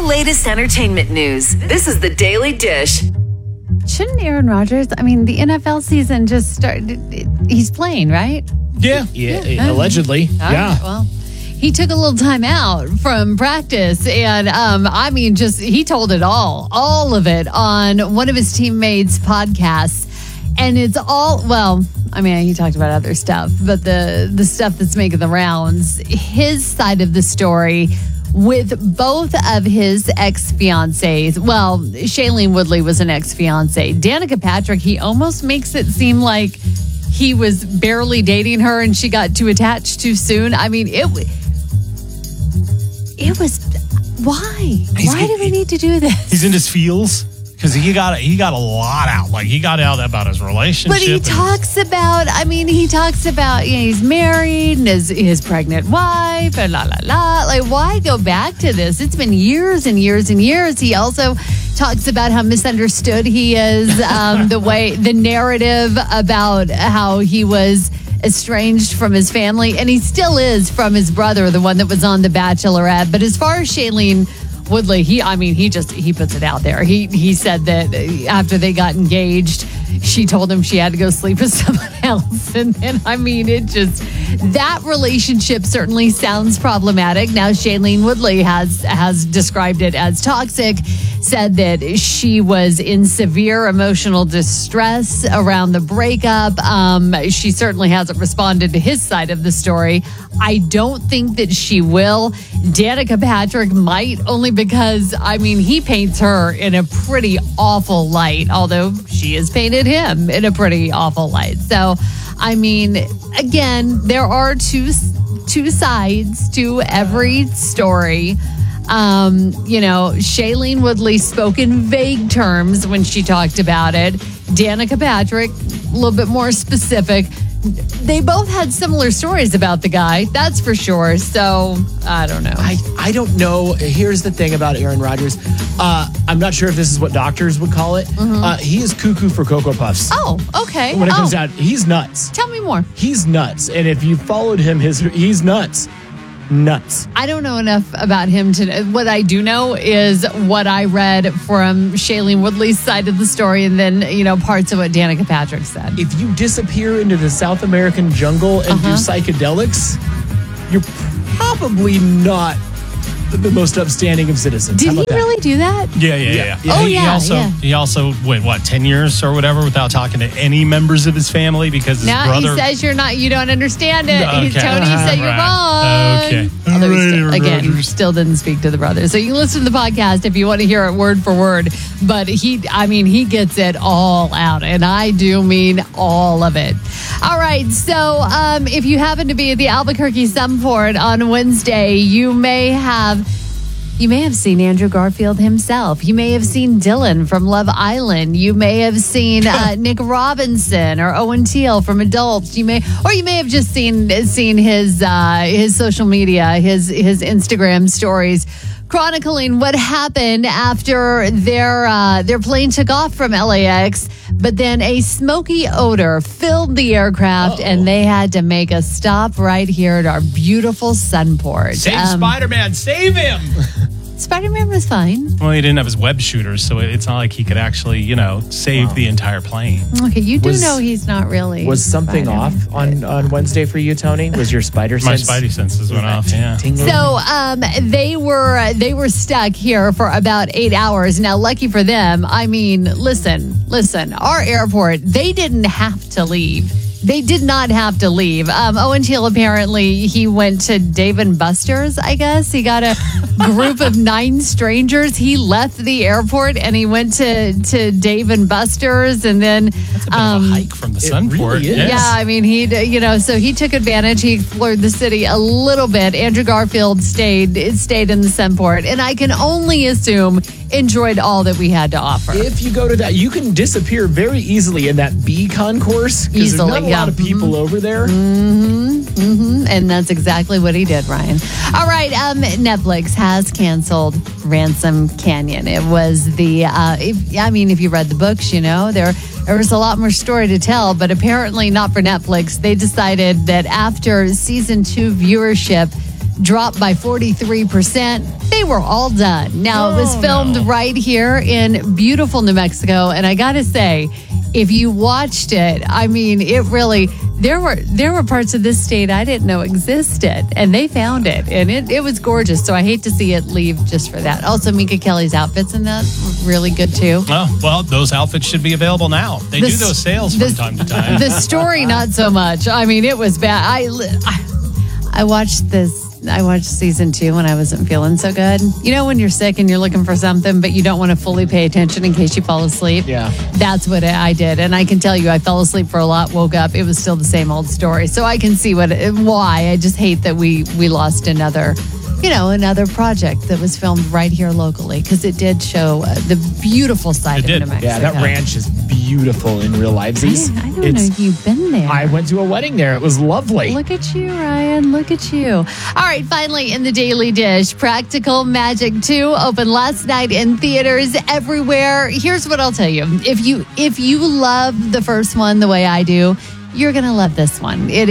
latest entertainment news. This is The Daily Dish. Shouldn't Aaron Rodgers, the NFL season just started, he's playing, right? Yeah, allegedly. Yeah. Right, well, he took a little time out from practice and, he told it all of it on one of his teammates' podcasts. And it's he talked about other stuff, but the stuff that's making the rounds, his side of the story with both of his ex-fiancés. Well, Shailene Woodley was an ex-fiancé. Danica Patrick, he almost makes it seem like he was barely dating her and she got too attached too soon. I mean, it was, why? Why do we need to do this? He's in his feels. Because he got a lot out. Like, he got out about his relationship. But he talks about, he's married and his pregnant wife and la, la, la. Like, why go back to this? It's been years and years and years. He also talks about how misunderstood he is, the narrative about how he was estranged from his family. And he still is from his brother, the one that was on The Bachelorette. But as far as Shailene Woodley, he puts it out there. He said that after they got engaged, she told him she had to go sleep with someone else. And then, that relationship certainly sounds problematic. Now, Shailene Woodley has described it as toxic, said that she was in severe emotional distress around the breakup. She certainly hasn't responded to his side of the story. I don't think that she will. Danica Patrick might, only because, he paints her in a pretty awful light, although she has painted him in a pretty awful light. So, again, there are two sides to every story. Shailene Woodley spoke in vague terms when she talked about it. Danica Patrick, a little bit more specific. They both had similar stories about the guy, that's for sure. So, I don't know. I don't know. Here's the thing about Aaron Rodgers. I'm not sure if this is what doctors would call it. Mm-hmm. He is cuckoo for Cocoa Puffs. Oh, okay. When it comes out, he's nuts. Tell me more. He's nuts. And if you followed him, he's nuts. Nuts. I don't know enough about him to. What I do know is what I read from Shailene Woodley's side of the story, and then parts of what Danica Patrick said. If you disappear into the South American jungle and do psychedelics, you're probably not the most upstanding of citizens. Did he really do that? Yeah. Oh, He also went 10 years or whatever without talking to any members of his family because his brother. He says you don't understand it. Okay. Tony said you're wrong. Okay. Although he still didn't speak to the brother. So you can listen to the podcast if you want to hear it word for word. But he gets it all out. And I do mean all of it. All right. So if you happen to be at the Albuquerque Sunport on Wednesday, you may have seen Andrew Garfield himself. You may have seen Dylan from Love Island. You may have seen Nick Robinson or Owen Teal from Adults. You may have just seen his social media, his Instagram stories, chronicling what happened after their plane took off from LAX, but then a smoky odor filled the aircraft. Uh-oh. And they had to make a stop right here at our beautiful Sunport. Save Spider-Man, save him! Spider-Man was fine. Well, he didn't have his web shooters, so it's not like he could actually, save the entire plane. Okay, you do know he's not really. Was something off on Wednesday for you, Tony? Was your spider sense? My spidey senses went off, yeah. Tingling? So they were stuck here for about 8 hours. Now, lucky for them, listen, our airport, they didn't have to leave. They did not have to leave. Owen Teal, apparently, he went to Dave & Buster's, I guess. He got a group of 9 strangers. He left the airport and he went to Dave & Buster's. And then... That's a bit of a hike from the Sunport. Really is. Yeah, so he took advantage. He explored the city a little bit. Andrew Garfield stayed in the Sunport. And I can only assume enjoyed all that we had to offer. If you go to that, you can disappear very easily in that B concourse because there's not a lot of people over there. And that's exactly what he did, Ryan. All right, Netflix has canceled Ransom Canyon. It was if you read the books, there was a lot more story to tell, but apparently not for Netflix. They decided that after season 2 viewership dropped by 43%. They were all done. Now, it was filmed right here in beautiful New Mexico. And I got to say, if you watched it, I mean, it really, there were parts of this state I didn't know existed, and they found it, and it was gorgeous. So I hate to see it leave just for that. Also, Minka Kelly's outfits in that were really good too. Oh, well, those outfits should be available now. They do those sales from time to time. The story, not so much. I mean, it was bad. I watched this. I watched season 2 when I wasn't feeling so good. You know, when you're sick and you're looking for something, but you don't want to fully pay attention in case you fall asleep? Yeah. That's what I did. And I can tell you, I fell asleep for a lot, woke up. It was still the same old story. So I can see why. I just hate that we lost another project that was filmed right here locally, because it did show the beautiful side of New Mexico. Yeah, that ranch is beautiful in real life. I don't know if you've been there. I went to a wedding there. It was lovely. Look at you, Ryan. Look at you. All right, finally in the Daily Dish, Practical Magic 2 opened last night in theaters everywhere. Here's what I'll tell you. If you love the first one the way I do, you're going to love this one. It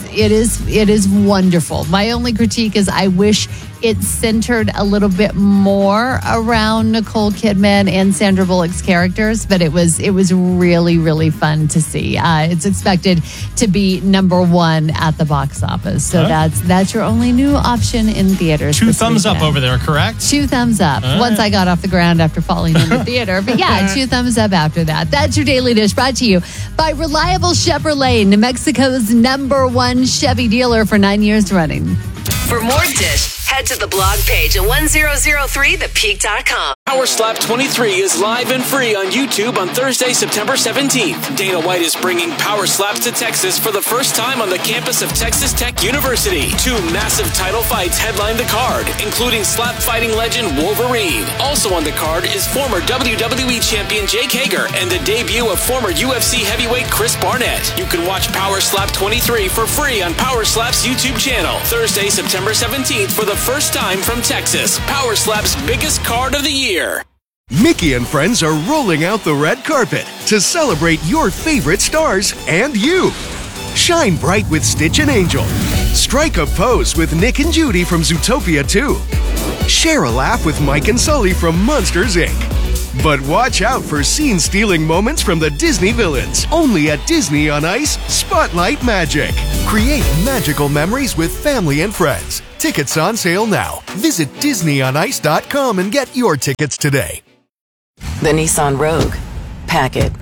is wonderful. My only critique is I wish it centered a little bit more around Nicole Kidman and Sandra Bullock's characters, but it was really, really fun to see. It's expected to be number 1 at the box office. So that's your only new option in theaters. 2 thumbs up over there, correct? 2 thumbs up. Once I got off the ground after falling in the theater. But yeah, 2 thumbs up after that. That's your Daily Dish, brought to you by Reliable Chevrolet, New Mexico's number 1 Chevy dealer for 9 years running. For more Dish, head to the blog page at 1003thepeak.com. Power Slap 23 is live and free on YouTube on Thursday, September 17th. Dana White is bringing Power Slaps to Texas for the first time on the campus of Texas Tech University. 2 massive title fights headline the card, including slap fighting legend Wolverine. Also on the card is former WWE champion Jake Hager and the debut of former UFC heavyweight Chris Barnett. You can watch Power Slap 23 for free on Power Slap's YouTube channel. Thursday, September 17th for the first time from Texas. Power Slap's biggest card of the year. Mickey and friends are rolling out the red carpet to celebrate your favorite stars and you. Shine bright with Stitch and Angel. Strike a pose with Nick and Judy from Zootopia 2. Share a laugh with Mike and Sully from Monsters, Inc. But watch out for scene-stealing moments from the Disney villains. Only at Disney on Ice Spotlight Magic. Create magical memories with family and friends. Tickets on sale now. Visit DisneyOnIce.com and get your tickets today. The Nissan Rogue. Pack it.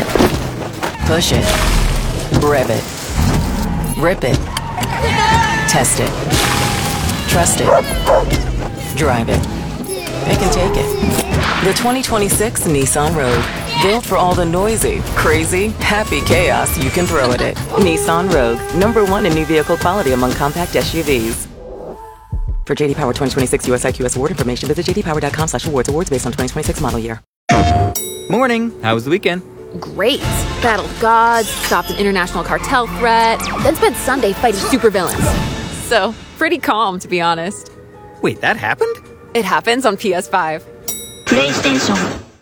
Push it. Rev it. Rip it. Test it. Trust it. Drive it. Pick and take it. The 2026 Nissan Rogue. Built for all the noisy, crazy, happy chaos you can throw at it. Nissan Rogue. Number 1 in new vehicle quality among compact SUVs. For JD Power 2026 US IQS award information, visit jdpower.com/awards. Awards based on 2026 model year. Morning. How was the weekend? Great. Battled gods, stopped an international cartel threat, then spent Sunday fighting supervillains. So, pretty calm, to be honest. Wait, that happened? It happens on PS5. PlayStation.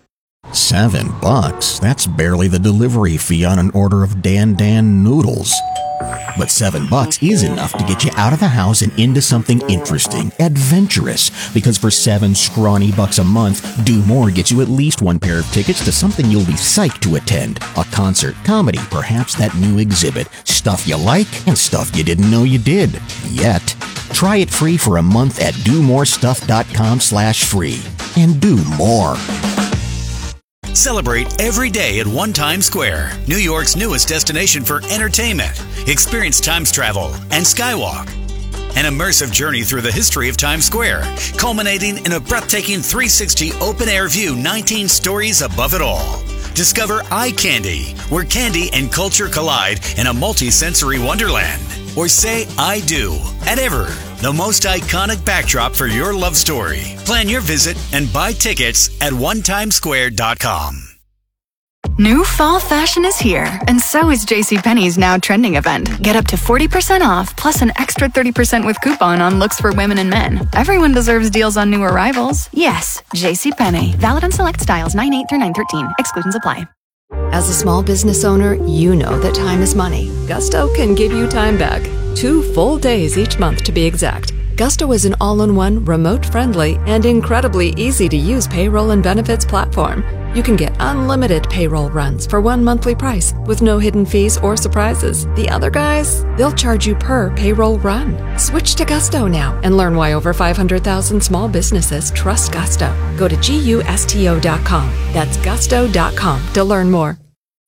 $7? That's barely the delivery fee on an order of Dan noodles. But $7 is enough to get you out of the house and into something interesting, adventurous. Because for $7 scrawny bucks a month, Do More gets you at least 1 pair of tickets to something you'll be psyched to attend. A concert, comedy, perhaps that new exhibit. Stuff you like and stuff you didn't know you did. Yet. Try it free for a month at domorestuff.com/free. And do more. Celebrate every day at One Times Square, New York's newest destination for entertainment. Experience Times travel and Skywalk. An immersive journey through the history of Times Square, culminating in a breathtaking 360 open-air view 19 stories above it all. Discover Eye Candy, where candy and culture collide in a multi-sensory wonderland. Or say I do at Ever, the most iconic backdrop for your love story. Plan your visit and buy tickets at onetimesquare.com. New fall fashion is here, and so is JCPenney's Now Trending event. Get up to 40% off, plus an extra 30% with coupon on looks for women and men. Everyone deserves deals on new arrivals. Yes, JCPenney. Valid on select styles 9/8 through 9/13. Exclusions apply. As a small business owner, you know that time is money. Gusto can give you time back. 2 full days each month to be exact. Gusto is an all-in-one, remote-friendly, and incredibly easy-to-use payroll and benefits platform. You can get unlimited payroll runs for one monthly price with no hidden fees or surprises. The other guys, they'll charge you per payroll run. Switch to Gusto now and learn why over 500,000 small businesses trust Gusto. Go to GUSTO.com. That's gusto.com to learn more.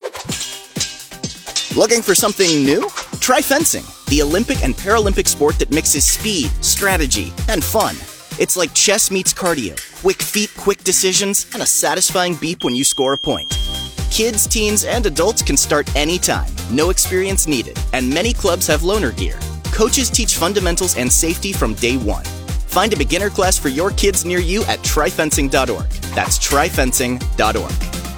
Looking for something new? Try fencing, the Olympic and Paralympic sport that mixes speed, strategy, and fun. It's like chess meets cardio, quick feet, quick decisions, and a satisfying beep when you score a point. Kids, teens, and adults can start anytime, no experience needed, and many clubs have loaner gear. Coaches teach fundamentals and safety from day one. Find a beginner class for your kids near you at tryfencing.org. That's tryfencing.org.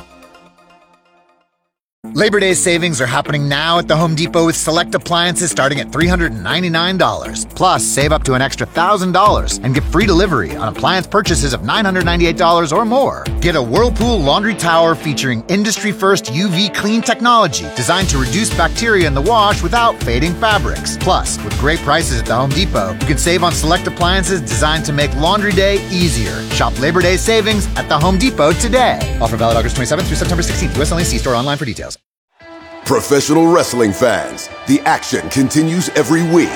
Labor Day savings are happening now at the Home Depot with select appliances starting at $399. Plus, save up to an extra $1,000 and get free delivery on appliance purchases of $998 or more. Get a Whirlpool laundry tower featuring industry-first UV clean technology designed to reduce bacteria in the wash without fading fabrics. Plus, with great prices at the Home Depot, you can save on select appliances designed to make laundry day easier. Shop Labor Day savings at the Home Depot today. Offer valid August 27th through September 16th. U.S. only. See store online for details. Professional wrestling fans, the action continues every week.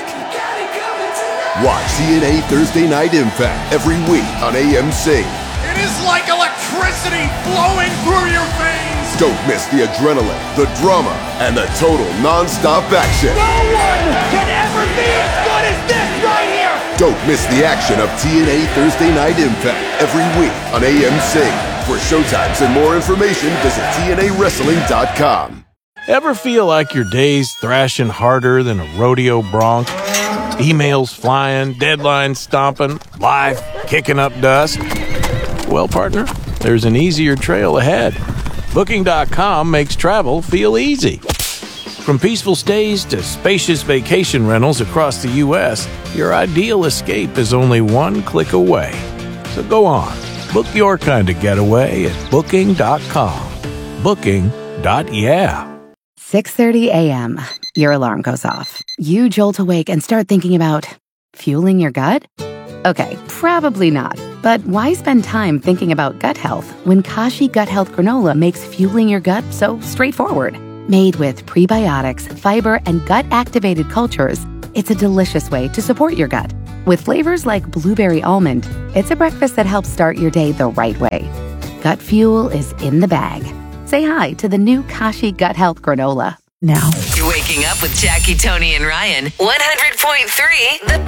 Watch TNA Thursday Night Impact every week on AMC. It is like electricity flowing through your veins. Don't miss the adrenaline, the drama, and the total non-stop action. No one can ever be as good as this right here. Don't miss the action of TNA Thursday Night Impact every week on AMC. For showtimes and more information, visit TNAWrestling.com. Ever feel like your day's thrashing harder than a rodeo bronc? Emails flying, deadlines stomping, life kicking up dust? Well, partner, there's an easier trail ahead. Booking.com makes travel feel easy. From peaceful stays to spacious vacation rentals across the U.S., your ideal escape is only one click away. So go on, book your kind of getaway at Booking.com. Booking.yeah. 6:30 a.m. Your alarm goes off. You jolt awake and start thinking about fueling your gut? Okay, probably not. But why spend time thinking about gut health when Kashi Gut Health Granola makes fueling your gut so straightforward? Made with prebiotics, fiber, and gut-activated cultures, it's a delicious way to support your gut. With flavors like blueberry almond, it's a breakfast that helps start your day the right way. Gut fuel is in the bag. Say hi to the new Kashi Gut Health Granola now. You're waking up with Jackie, Tony, and Ryan. 100.3 The